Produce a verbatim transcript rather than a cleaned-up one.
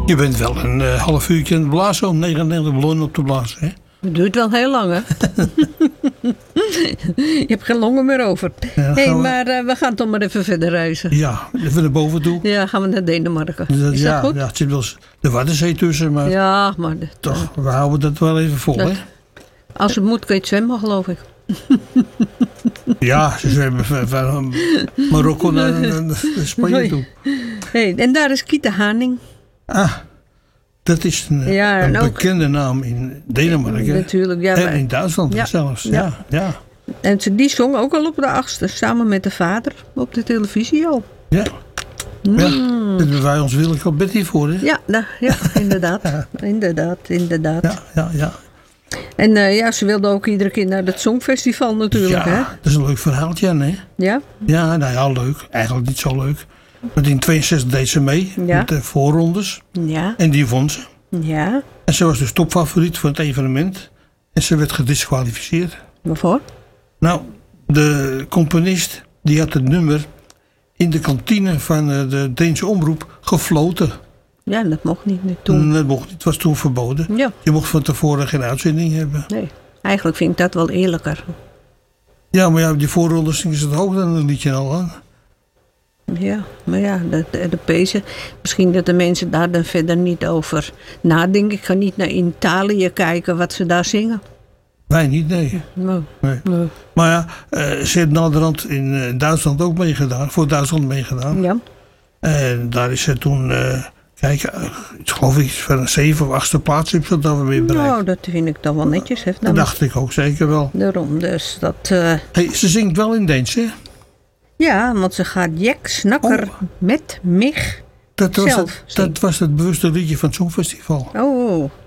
Je bent wel een uh, half uurtje aan het blazen om negenennegentig ballonnen op te blazen, hè? Dat duurt wel heel lang, hè? Je hebt geen longen meer over. Ja, hey, we... maar uh, we gaan toch maar even verder reizen. Ja, even naar boven toe. Ja, gaan we naar Denemarken. Dat, Is ja, dat goed? Ja, het zit wel de Waddenzee tussen, maar, ja, maar dat, toch, we houden dat wel even vol, dat, hè? Als het moet, kun je het zwemmen, geloof ik. Ja, ze zwemmen van, van Marokko naar, naar, naar Spanje toe. Hey, en daar is Kiete Haning. Ah, dat is een, ja, een ook, bekende naam in Denemarken. Natuurlijk, ja. En in Duitsland ja, zelfs. Ja. Ja, ja. En ze, die zong ook al op de achtste, samen met de vader, op de televisie al. Ja. Mm. Ja, daar hebben wij ons Willeke al Betty voor, hè? Ja, nou, ja inderdaad. ja. Inderdaad, inderdaad. Ja, ja, ja. En uh, ja, ze wilde ook iedere keer naar het Songfestival natuurlijk, ja, hè? dat is een leuk verhaaltje, hè? Ja? Ja, nou ja, leuk. Eigenlijk niet zo leuk. Want in tweeënzestig deed ze mee ja. met de voorrondes. Ja. En die won ze. Ja. En ze was dus topfavoriet voor het evenement. En ze werd gedisqualificeerd. Waarvoor? Nou, de componist die had het nummer in de kantine van de Deense omroep gefloten. Ja, dat mocht niet toen. Dat mocht niet, het was toen verboden. Ja. Je mocht van tevoren geen uitzending hebben. Nee, eigenlijk vind ik dat wel eerlijker. Ja, maar ja, die voorrondes zingen ze het hoog dan een liedje al aan. Ja, maar ja, de, de, de pezen. Misschien dat de mensen daar dan verder niet over nadenken. Ik ga niet naar Italië kijken wat ze daar zingen. Wij niet, nee. Nee. nee. nee. Maar ja, uh, ze heeft naderhand in uh, Duitsland ook meegedaan. Voor Duitsland meegedaan. Ja. En daar is ze toen, uh, kijk, uh, ik geloof iets van een zeven of achtste plaats heeft ze dat we weer bereikt. Nou, dat vind ik dan wel netjes. Heeft dat dacht ik ook zeker wel. Daarom, dus dat... Uh... Hey, ze zingt wel in Deens, hè? Ja, want ze gaat Jek Snakker oh. met mich dat was zelf het, Dat was het bewuste liedje van het Songfestival. Oh,